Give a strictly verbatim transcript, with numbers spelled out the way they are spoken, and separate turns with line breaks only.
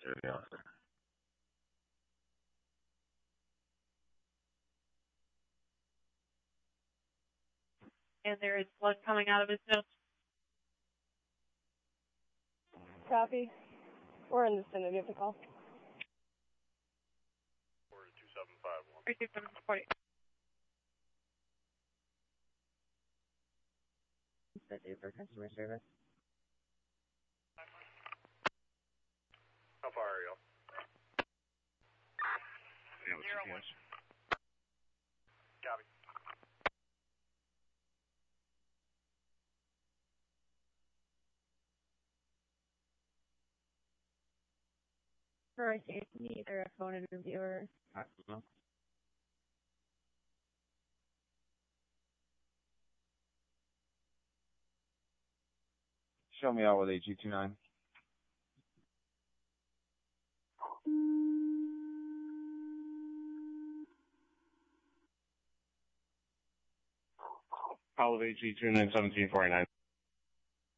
the officer.
And there is blood coming out of his nose.
Copy. We're in the vicinity of the call.
Order two seven five one.
Three two seven forty.
Set date for customer service.
How far are you?
Zero one.
Copy.
For a case, either a phone interview or...
Show me out with A G two nine. Call of A G two nine seventeen forty-nine.